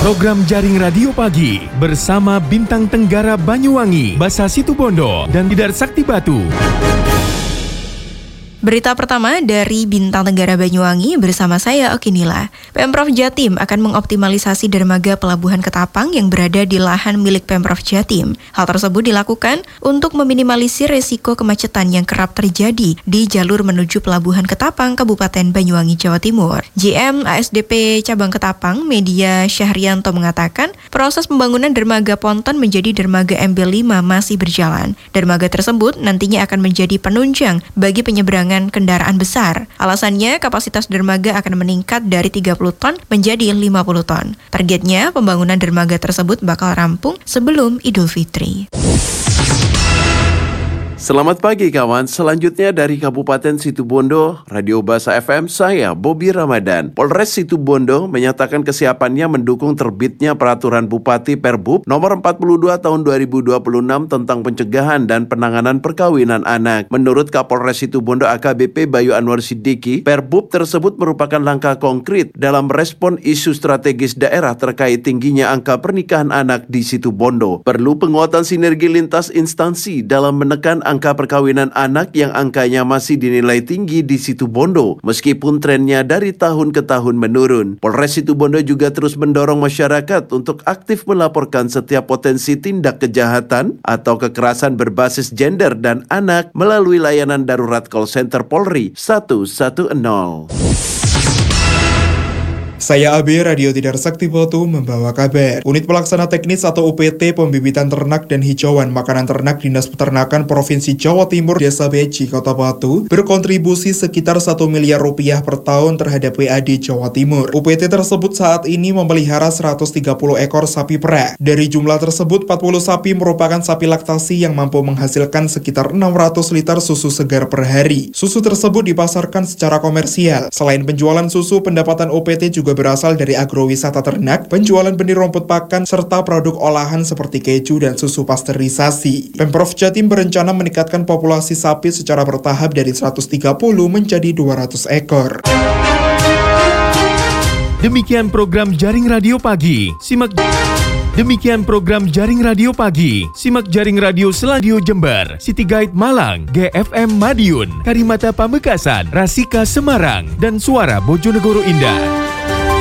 Program Jaring Radio Pagi bersama Bintang Tenggara Banyuwangi, Basa Situbondo, dan Tidar Sakti Batu. Berita pertama dari Bintang Tenggara Banyuwangi bersama saya Okinila. Pemprov Jatim akan mengoptimalisasi dermaga Pelabuhan Ketapang yang berada di lahan milik Pemprov Jatim. Hal tersebut dilakukan untuk meminimalisir resiko kemacetan yang kerap terjadi di jalur menuju Pelabuhan Ketapang, Kabupaten Banyuwangi, Jawa Timur. GM ASDP Cabang Ketapang, Media Syahrianto mengatakan, proses pembangunan dermaga ponton menjadi dermaga MB5 masih berjalan. Dermaga tersebut nantinya akan menjadi penunjang bagi penyeberangan kendaraan besar. Alasannya, kapasitas dermaga akan meningkat dari 30 ton menjadi 50 ton. Targetnya, pembangunan dermaga tersebut bakal rampung sebelum Idul Fitri. Selamat pagi kawan, selanjutnya dari Kabupaten Situbondo, Radio Basa FM, saya Bobby Ramadan. Polres Situbondo menyatakan kesiapannya mendukung terbitnya Peraturan Bupati Perbub nomor 42 tahun 2026 tentang pencegahan dan penanganan perkawinan anak. Menurut Kapolres Situbondo AKBP Bayu Anwar Siddiqui, Perbub tersebut merupakan langkah konkret dalam merespon isu strategis daerah terkait tingginya angka pernikahan anak di Situbondo. Perlu penguatan sinergi lintas instansi dalam menekan angka perkawinan anak yang angkanya masih dinilai tinggi di Situbondo, meskipun trennya dari tahun ke tahun menurun. Polres Situbondo juga terus mendorong masyarakat untuk aktif melaporkan setiap potensi tindak kejahatan atau kekerasan berbasis gender dan anak melalui layanan darurat call center Polri 110. Saya AB Radio Tidar Sakti Batu membawa kabar. Unit Pelaksana Teknis atau UPT Pembibitan Ternak dan Hijauan Makanan Ternak Dinas Peternakan Provinsi Jawa Timur Desa Beji, Kota Batu berkontribusi sekitar 1 miliar rupiah per tahun terhadap WAD Jawa Timur. UPT tersebut saat ini memelihara 130 ekor sapi perah. Dari jumlah tersebut, 40 sapi merupakan sapi laktasi yang mampu menghasilkan sekitar 600 liter susu segar per hari. Susu tersebut dipasarkan secara komersial. Selain penjualan susu, pendapatan UPT juga berasal dari agrowisata ternak, penjualan benih rumput pakan, serta produk olahan seperti keju dan susu pasteurisasi. Pemprov Jatim berencana meningkatkan populasi sapi secara bertahap dari 130 menjadi 200 ekor. Demikian program Jaring Radio Pagi. Demikian program Jaring Radio Pagi. Simak Jaring Radio Seladio Jember, City Guide Malang, GFM Madiun, Karimata Pamekasan, Rasika Semarang, dan Suara Bojonegoro Indah.